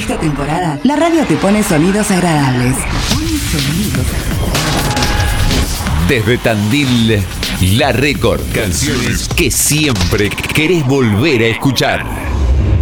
Esta temporada, la radio te pone sonidos agradables. Desde Tandil, La Record. Canciones que siempre querés volver a escuchar.